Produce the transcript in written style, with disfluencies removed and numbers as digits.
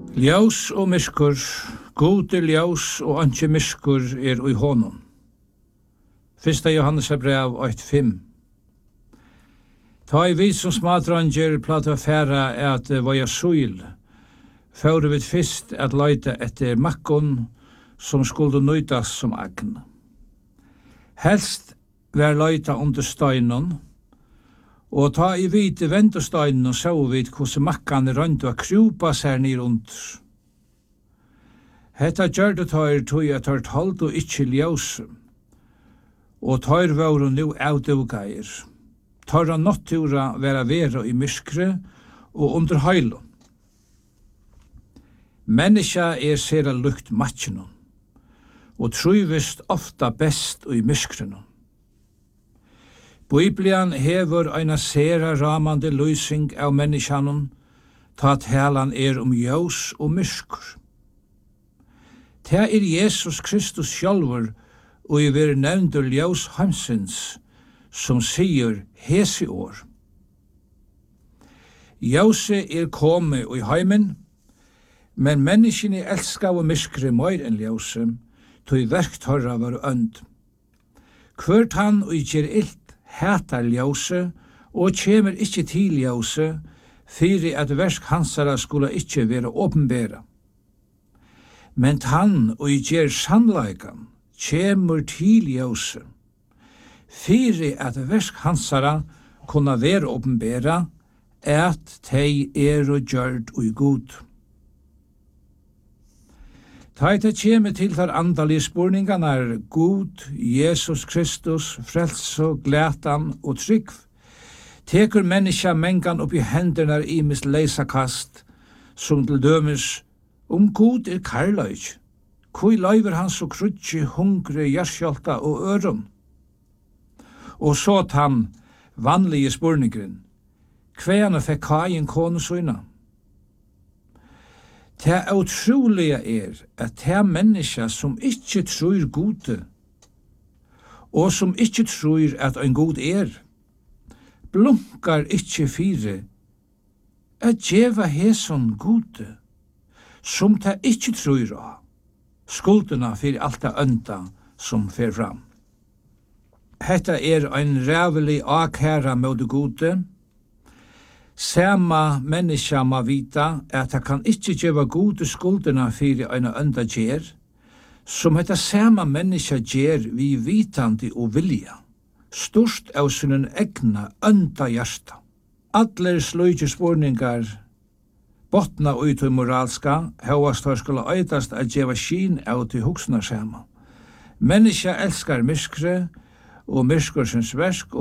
Ljós og myrkur, gode ljós og anki myrkur ui honum. 1. Johannes brev 8:5. Ta I vi som smadranger plata færa at vaja suil, føre vi fyrst at leita etter makkon som skulle nøytas som agn. Helst vær leita under steinon, og ta I vite vendestøynen og så vidt hvordan makkane rønte å krupa seg ned under. Hetta gjør det tog at holdt og ikke ljøse, og tar våre nu avdugeir. Tar han nattura vera I myskre og under høylo. Menneska sera lukt matjenon, og truvist ofta best I myskrenon. Biblian hever eina sera ramande lysing av menneskjanon, ta talan ljós og myrkur. Ta Jesus Kristus sjálfur, og I ver nevndur ljós heimsins, som sier hesi år. Ljóse komi I heimen, men menneskene elskar og myskre meir enn ljóse, tog verktorra var önd. Hvert han og gjer illt, hætar ljóse, og kjemur ikkje til ljóse, fyrir at versk hansara skulle ikkje vera åpenbæra. Men han og gjer sannleikan, kjemur til ljóse, fyrir at versk hansara kunna vera åpenbæra, at tei gjørd og god. Taita kjemur til þar andalige spurningarna god, Jesus Kristus, frelse, glætan og trygg, tekur menneska mengan upp I hendurnar imis leisakast, som til dømes god karløyg, kui løyver han så krutsi, hungre, hjerskjolta og øron. Og så han vanlige spurningren, hveana fekk Kain konu søyna? Det utrolige at det menneska som ikke tror gode, og som ikke tror at en god blunkar ikke fire, at djeva heson gode, som det ikke tror av, skuldena for alt det ønda som fer fram. Hetta ein rævelig akæra med det gode, Sama menneska ma vita at han kan ikkje gjeva gode skuldena fyrir eina ønda gjer, som hetta sama menneska gjer vi vitandi og vilja, størst av sunnen egna ønda hjarta. Allir sløyge spurningar, botna ut og moralska, høvast har skulle øytast at gjeva skin av til hugsna sama. Menneska elskar myskre og myrskursens versk,